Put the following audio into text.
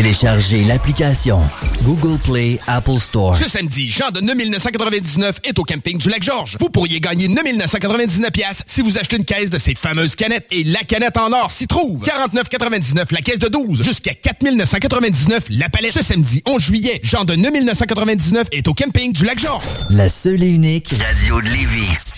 Téléchargez l'application Google Play, Apple Store. Ce samedi, Jean de 9,999 est au camping du Lac-Georges. Vous pourriez gagner 9,999 piastres si vous achetez une caisse de ces fameuses canettes. Et la canette en or s'y trouve. 49,99 la caisse de 12. Jusqu'à 4,999 la palette. Ce samedi, 11 juillet, Jean de 9,999 est au camping du Lac-Georges. La seule et unique radio de Lévis.